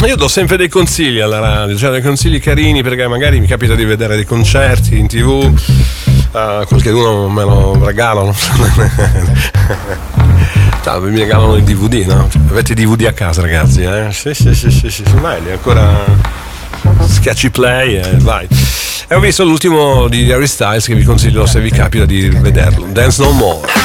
Io do sempre dei consigli alla radio, cioè dei consigli carini, perché magari mi capita di vedere dei concerti in TV, qualcuno me lo regalano. Cioè, mi regalano i DVD, no? Cioè, avete i DVD a casa, ragazzi, eh? Sì, vai, ancora schiacci play e vai. E ho visto l'ultimo di Harry Styles, che vi consiglio se vi capita di vederlo, Dance No More.